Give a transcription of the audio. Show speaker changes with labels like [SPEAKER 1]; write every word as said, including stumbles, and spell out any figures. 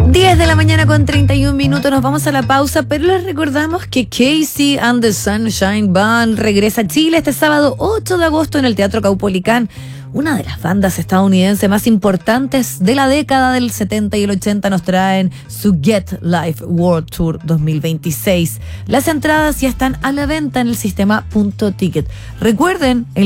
[SPEAKER 1] diez de la mañana con treinta y un minutos, nos vamos a la pausa, pero les recordamos que Casey and the Sunshine Band regresa a Chile este sábado ocho de agosto en el Teatro Caupolicán, una de las bandas estadounidenses más importantes de la década del setenta y el ochenta. Nos traen su Get Life World Tour dos mil veintiséis. Las entradas ya están a la venta en el sistema Punto Ticket. Recuerden, el